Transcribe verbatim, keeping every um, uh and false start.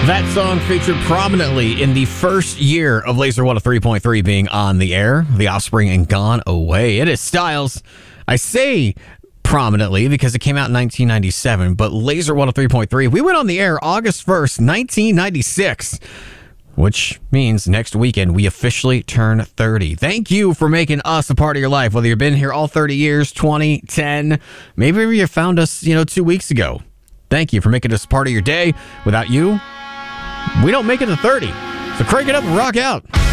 That song featured prominently in the first year of Laser one oh three point three being on the air. The Offspring and Gone Away. It is Styles. I say prominently because it came out in nineteen ninety-seven, but Laser one oh three point three, we went on the air August first, nineteen ninety-six, which means next weekend we officially turn thirty. Thank you for making us a part of your life, whether you've been here all thirty years, twenty, ten, maybe you found us, you know, two weeks ago. Thank you for making us part of your day. Without you, we don't make it to thirty. So crank it up and rock out.